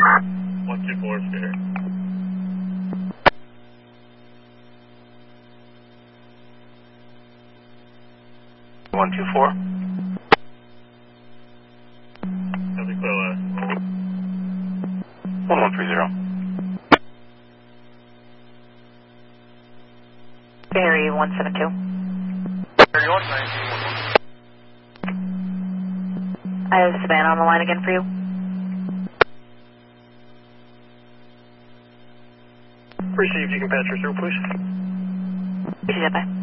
124 Spirit. One two four. Copy Quilla. 1130. Barry 172. Barry 119. I have Savannah on the line again for you. Received, you can patch her through, please. Easy, bye.